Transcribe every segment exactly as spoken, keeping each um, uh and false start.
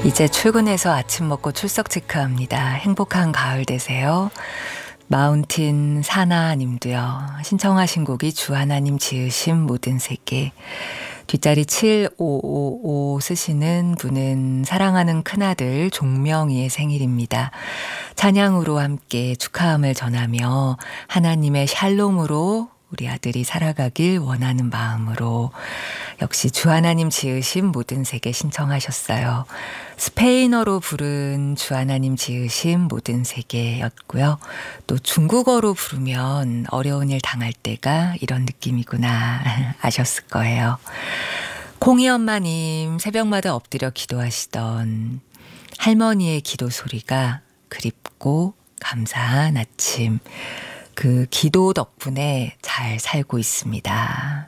이제 출근해서 아침 먹고 출석 체크합니다. 행복한 가을 되세요. 마운틴 사나님도요. 신청하신 곡이 주 하나님 지으신 모든 세계. 뒷자리 칠오오오 쓰시는 분은 사랑하는 큰아들 종명이의 생일입니다. 찬양으로 함께 축하함을 전하며 하나님의 샬롬으로 우리 아들이 살아가길 원하는 마음으로 역시 주 하나님 지으신 모든 세계 신청하셨어요. 스페인어로 부른 주 하나님 지으신 모든 세계였고요. 또 중국어로 부르면 어려운 일 당할 때가 이런 느낌이구나 아셨을 거예요. 콩이 엄마님 새벽마다 엎드려 기도하시던 할머니의 기도 소리가 그립고 감사한 아침. 그 기도 덕분에 잘 살고 있습니다.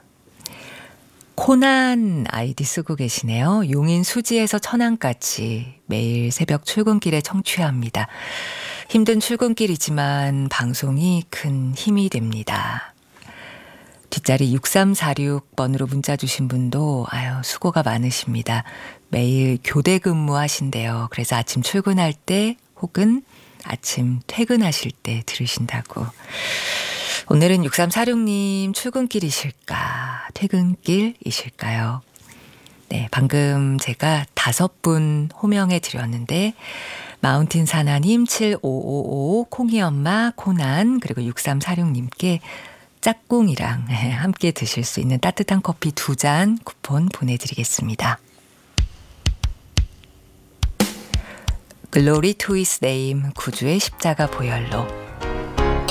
코난 아이디 쓰고 계시네요. 용인 수지에서 천안까지 매일 새벽 출근길에 청취합니다. 힘든 출근길이지만 방송이 큰 힘이 됩니다. 뒷자리 육삼사육 번으로 문자 주신 분도 아유 수고가 많으십니다. 매일 교대 근무하신대요. 그래서 아침 출근할 때 혹은 아침 퇴근하실 때 들으신다고. 오늘은 육삼사육님 출근길이실까 퇴근길이실까요? 네, 방금 제가 다섯 분 호명해 드렸는데 마운틴 사나님, 칠오오오, 콩이 엄마, 코난 그리고 육삼사육님께 짝꿍이랑 함께 드실 수 있는 따뜻한 커피 두 잔 쿠폰 보내드리겠습니다. 글로리 투 히스 네임 구주의 십자가 보혈로.